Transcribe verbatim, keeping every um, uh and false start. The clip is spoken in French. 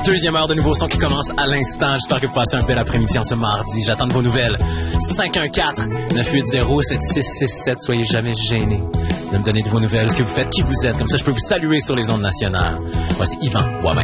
Deuxième heure de nouveau son qui commence à l'instant. J'espère que vous passez un bel après-midi en ce mardi. J'attends de vos nouvelles. cinq un quatre, neuf huit zéro, sept six six sept. Soyez jamais gênés de me donner de vos nouvelles, ce que vous faites, qui vous êtes. Comme ça, je peux vous saluer sur les ondes nationales. Voici Yvan Boivin.